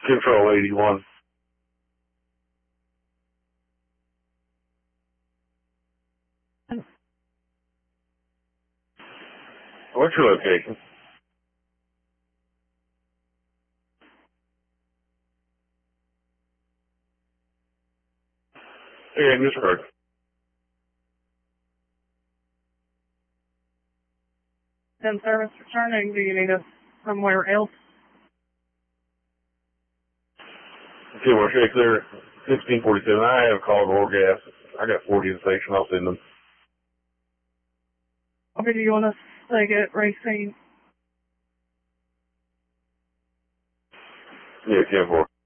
Control 81. What's your location? Yeah, just heard. And service returning, do you need us somewhere else? Okay, we're shake there. 1647. I have called more gas. I got 40 in the station. I'll send them. Okay, do you want us to get Racine? Yeah, 10-4.